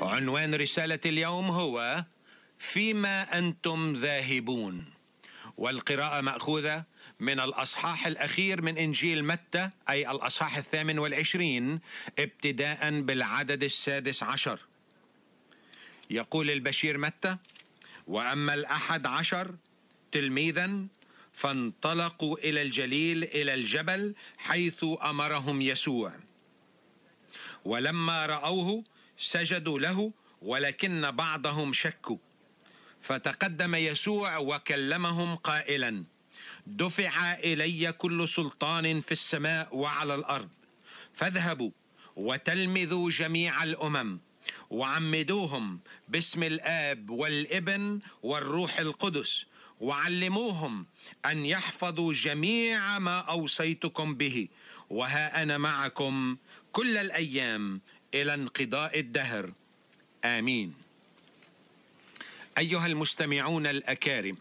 عنوان رسالة اليوم هو فيما أنتم ذاهبون، والقراءة مأخوذة من الأصحاح الأخير من إنجيل متى، أي الأصحاح 28 ابتداء بالعدد 16. يقول البشير متى: وأما 11 تلميذا فانطلقوا إلى الجليل إلى الجبل حيث أمرهم يسوع، ولما رأوه سجدوا له، ولكن بعضهم شكوا. فتقدم يسوع وكلمهم قائلا: دفع إلي كل سلطان في السماء وعلى الأرض، فاذهبوا وتلمذوا جميع الأمم وعمدوهم باسم الآب والابن والروح القدس، وعلموهم أن يحفظوا جميع ما أوصيتكم به، وها أنا معكم كل الأيام إلى انقضاء الدهر. آمين. أيها المستمعون الأكارم،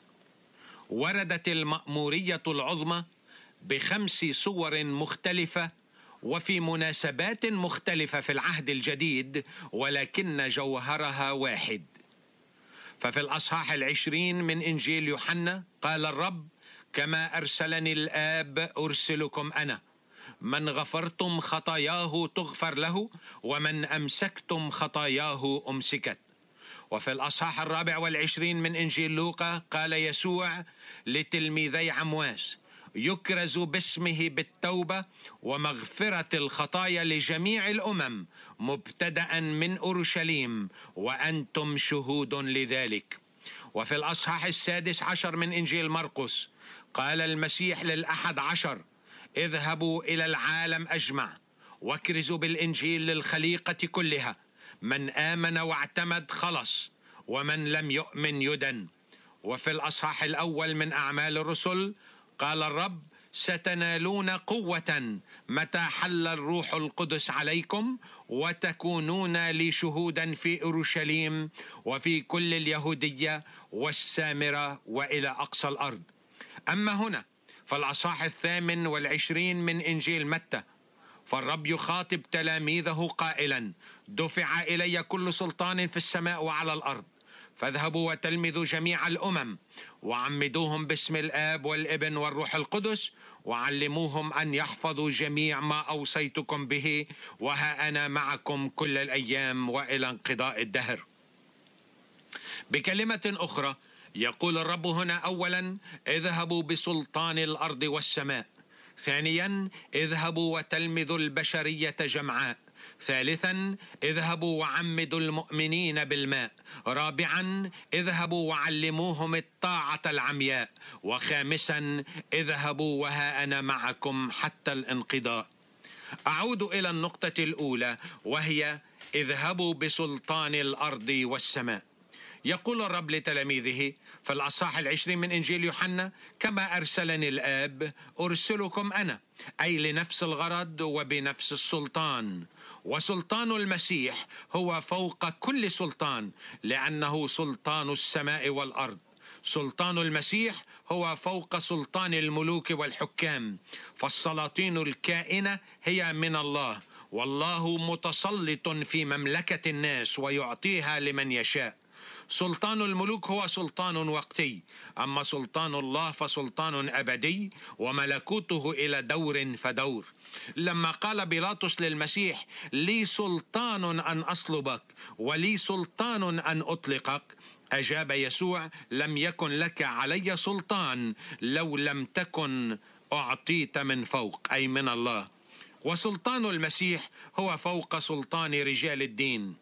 وردت المأمورية العظمى ب5 صور مختلفة وفي مناسبات مختلفة في العهد الجديد، ولكن جوهرها واحد. ففي الأصحاح 20 من إنجيل يوحنا قال الرب: كما أرسلني الآب أرسلكم أنا، من غفرتم خطاياه تغفر له، ومن أمسكتم خطاياه أمسكت. وفي الأصحاح 24 من إنجيل لوقا قال يسوع لتلميذي عمواس: يكرز باسمه بالتوبة ومغفرة الخطايا لجميع الأمم مبتدأ من أورشليم، وأنتم شهود لذلك. وفي الأصحاح 16 من إنجيل مرقس قال المسيح لل11: اذهبوا إلى العالم أجمع واكرزوا بالإنجيل للخليقة كلها، من آمن واعتمد خلص، ومن لم يؤمن يدن. وفي الأصحاح الأول من أعمال الرسل قال الرب: ستنالون قوة متى حل الروح القدس عليكم، وتكونون لي شهودا في أورشليم وفي كل اليهودية والسامرة وإلى أقصى الأرض. أما هنا فالأصحاح 28 من إنجيل متى، فالرب يخاطب تلاميذه قائلا: دفع إلي كل سلطان في السماء وعلى الأرض، فاذهبوا وتلمذوا جميع الأمم وعمدوهم باسم الآب والابن والروح القدس، وعلموهم أن يحفظوا جميع ما أوصيتكم به، وها أنا معكم كل الأيام وإلى انقضاء الدهر. بكلمة أخرى يقول الرب هنا: أولا اذهبوا بسلطان الأرض والسماء، ثانيا اذهبوا وتلمذوا البشرية جمعاء، ثالثا اذهبوا وعمدوا المؤمنين بالماء، رابعا اذهبوا وعلموهم الطاعة العمياء، وخامسا اذهبوا وها أنا معكم حتى الانقضاء. أعود إلى النقطة الأولى، وهي اذهبوا بسلطان الأرض والسماء. يقول الرب لتلاميذه في الأصحاح 20 من إنجيل يوحنا: كما أرسلني الآب أرسلكم أنا، أي لنفس الغرض وبنفس السلطان. وسلطان المسيح هو فوق كل سلطان، لأنه سلطان السماء والأرض. سلطان المسيح هو فوق سلطان الملوك والحكام، فالسلاطين الكائنة هي من الله، والله متسلط في مملكة الناس ويعطيها لمن يشاء. سلطان الملوك هو سلطان وقتي، أما سلطان الله فسلطان أبدي، وملكوته إلى دور فدور. لما قال بيلاطس للمسيح: لي سلطان أن أصلبك ولي سلطان أن أطلقك، أجاب يسوع: لم يكن لك علي سلطان لو لم تكن أعطيت من فوق، أي من الله. وسلطان المسيح هو فوق سلطان رجال الدين.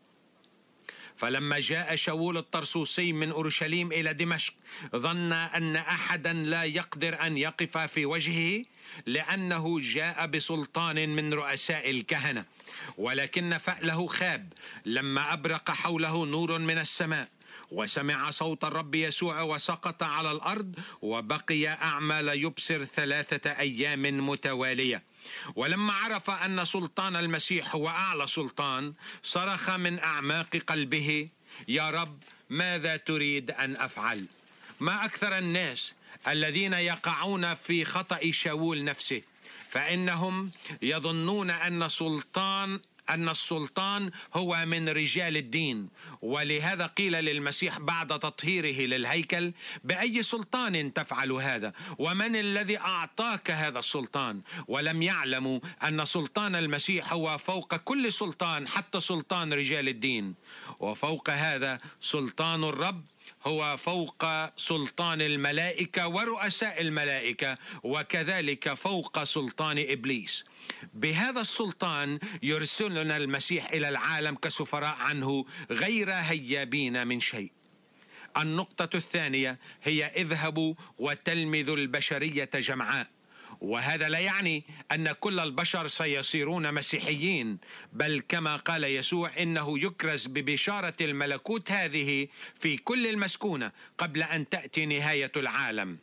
فلما جاء شاول الطرسوسي من أورشليم إلى دمشق، ظن أن أحدا لا يقدر أن يقف في وجهه، لأنه جاء بسلطان من رؤساء الكهنة، ولكن فأله خاب لما أبرق حوله نور من السماء، وسمع صوت الرب يسوع وسقط على الأرض، وبقي أعمى لا يبصر 3 أيام متوالية. ولما عرف أن سلطان المسيح هو أعلى سلطان، صرخ من أعماق قلبه: يا رب، ماذا تريد أن أفعل؟ ما أكثر الناس الذين يقعون في خطأ شاول نفسه، فإنهم يظنون أن سلطان أن السلطان هو من رجال الدين، ولهذا قيل للمسيح بعد تطهيره للهيكل: بأي سلطان تفعل هذا؟ ومن الذي أعطاك هذا السلطان؟ ولم يعلموا أن سلطان المسيح هو فوق كل سلطان، حتى سلطان رجال الدين. وفوق هذا سلطان الرب هو فوق سلطان الملائكة ورؤساء الملائكة، وكذلك فوق سلطان إبليس. بهذا السلطان يرسلنا المسيح إلى العالم كسفراء عنه، غير هيابين من شيء. النقطة الثانية هي: اذهبوا وتلمذوا البشرية جمعاء. وهذا لا يعني أن كل البشر سيصيرون مسيحيين، بل كما قال يسوع إنه يكرز ببشارة الملكوت هذه في كل المسكونة قبل أن تأتي نهاية العالم.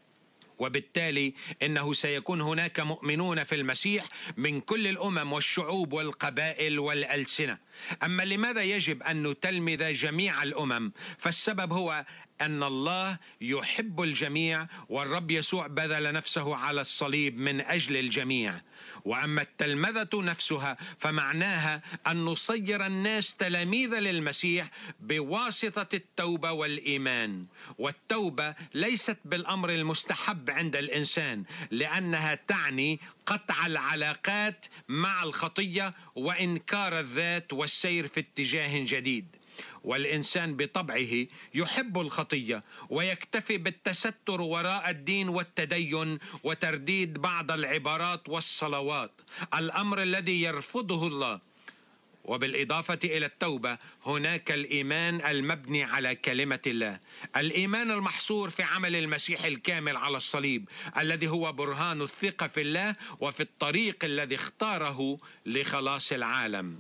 وبالتالي إنه سيكون هناك مؤمنون في المسيح من كل الأمم والشعوب والقبائل والألسنة. أما لماذا يجب أن نتلمذ جميع الأمم؟ فالسبب هو أن الله يحب الجميع، والرب يسوع بذل نفسه على الصليب من أجل الجميع. وأما التلمذة نفسها فمعناها أن نصير الناس تلاميذ للمسيح بواسطة التوبة والإيمان. والتوبة ليست بالأمر المستحب عند الإنسان، لأنها تعني قطع العلاقات مع الخطية وإنكار الذات والسير في اتجاه جديد. والإنسان بطبعه يحب الخطية ويكتفي بالتستر وراء الدين والتدين وترديد بعض العبارات والصلوات، الأمر الذي يرفضه الله. وبالإضافة إلى التوبة هناك الإيمان المبني على كلمة الله، الإيمان المحصور في عمل المسيح الكامل على الصليب، الذي هو برهان الثقة في الله وفي الطريق الذي اختاره لخلاص العالم.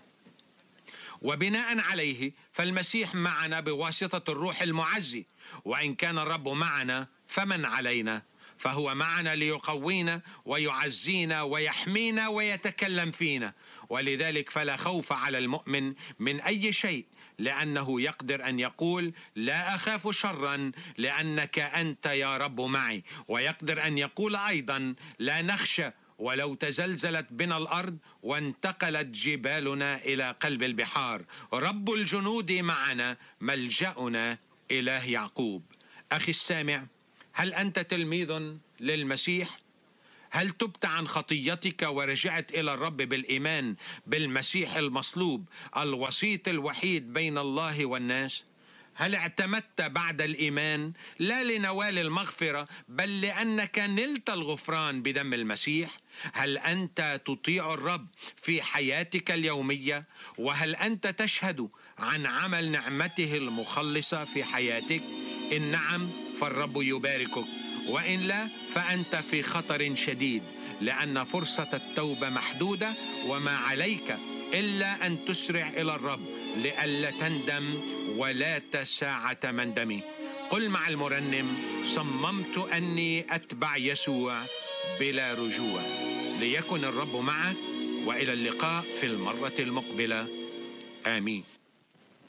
وبناء عليه فالمسيح معنا بواسطة الروح المعزي. وإن كان الرب معنا فمن علينا؟ فهو معنا ليقوينا ويعزينا ويحمينا ويتكلم فينا. ولذلك فلا خوف على المؤمن من أي شيء، لأنه يقدر أن يقول: لا أخاف شرا لأنك أنت يا رب معي. ويقدر أن يقول أيضا: لا نخشى ولو تزلزلت بنا الأرض وانتقلت جبالنا إلى قلب البحار، رب الجنود معنا، ملجأنا إله يعقوب. أخي السامع، هل أنت تلميذ للمسيح؟ هل تبت عن خطيتك ورجعت إلى الرب بالإيمان بالمسيح المصلوب، الوسيط الوحيد بين الله والناس؟ هل اعتمدت بعد الإيمان لا لنوال المغفرة بل لأنك نلت الغفران بدم المسيح؟ هل أنت تطيع الرب في حياتك اليومية؟ وهل أنت تشهد عن عمل نعمته المخلصة في حياتك؟ إن نعم فالرب يباركك، وإن لا فأنت في خطر شديد، لأن فرصة التوبة محدودة، وما عليك إلا أن تسرع إلى الرب لئلا تندم ولا ساعة مندمي. قل مع المرنم: صممت أني أتبع يسوع بلا رجوع. ليكن الرب معك، وإلى اللقاء في المرة المقبلة. آمين.